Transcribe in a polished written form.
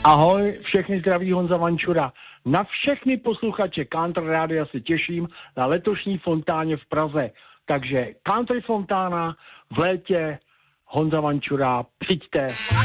Ahoj, všechny zdraví Honza Vančura. Na všechny posluchače Country Rádia se těším na letošní fontáně v Praze. Takže Country Fontána v létě, Honza Vančura, přijďte.